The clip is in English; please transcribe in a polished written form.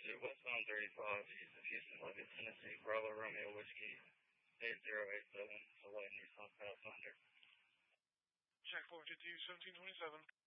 Pursuit westbound 35 east of Houston, Lubbock, Tennessee. Bravo Romeo Whiskey 8087, Select Nissan Pathfinder. Check 452 1727.